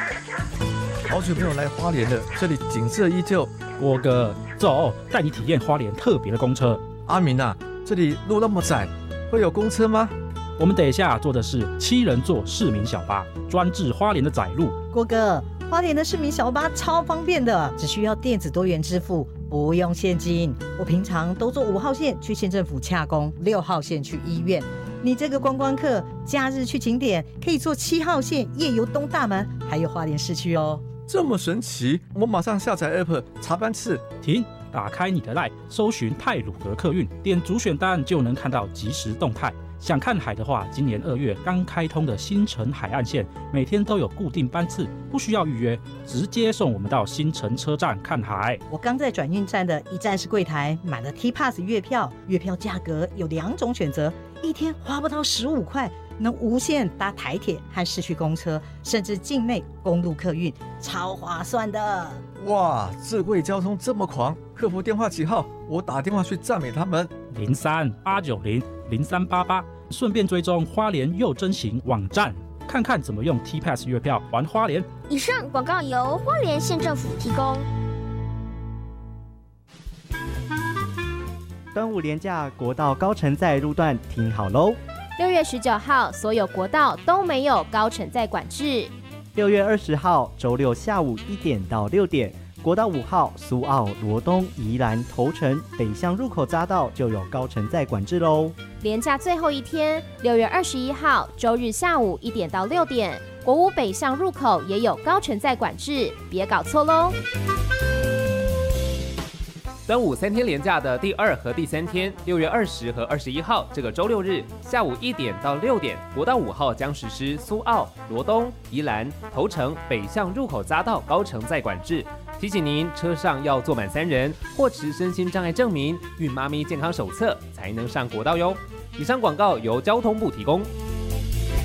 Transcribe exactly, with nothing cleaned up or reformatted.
好久没有来花莲了，这里景色依旧。 郭哥，走，带你体验花莲特别的公车。 阿明啊，这里路那么窄，会有公车吗？ 我们等一下坐的是七人座市民小巴，专治花莲的窄路。 郭哥，花莲的市民小巴超方便的，只需要电子多元支付，不用现金。我平常都坐五号线去县政府洽公，六号线去医院。你这个观光客，假日去景点可以坐七号线夜游东大门，还有花莲市区哦。 这么神奇，我马上下载 app 查班次。 停，打开你的 LINE， 搜寻太鲁阁客运，点主选单就能看到即时动态。想看海的话，今年二月刚开通的新城海岸线，每天都有固定班次，不需要预约，直接送我们到新城车站看海。 我刚在转运站的一站式柜台买了 T Pass 月票，月票价格有两种选择，一天花不到十五块，能无限搭台铁和市区公车，甚至境内公路客运，超划算的。 哇，智慧交通这么狂，客服电话几号？我打电话去赞美他们。 零三八九零零三八八，顺便追踪花莲又真行网站，看看怎么用 T Pass 月票玩花莲。 以上广告由花莲县政府提供。 端午连假国道高乘载路段听好喽！ 六月十九号，所有国道都没有高乘载管制。 六月二十号，周六下午一点到六点，国道五号苏澳、罗东、宜兰、头城北向入口匝道就有高乘载管制喽。 连假最后一天，六月二十一号，周日下午一点到六点，国五北向入口也有高乘载管制，别搞错喽。 端午三天连假的第二和第三天，六月二十和二十一号这个周六日下午一点到六点，国道五号将实施苏澳、罗东、宜兰、头城北向入口匝道高乘载管制。提醒您，车上要坐满三人，或持身心障碍证明、孕妈咪健康手册，才能上国道哟。以上广告由交通部提供。